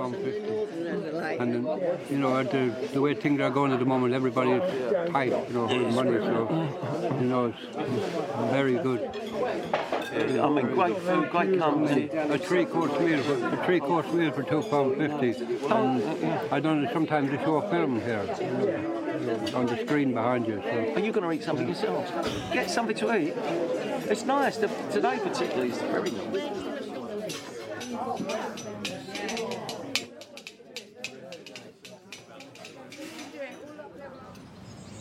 £2.50. And you know, the way things are going at the moment, everybody is tight, you know, with money. So you know, it's very good. I mean, great food, great company. A three-course meal for £2.50. And I don't know, sometimes they show a film here, you know, on the screen behind you. So. Are you going to eat something yourselves? Get something to eat. It's nice. Today particularly is very nice.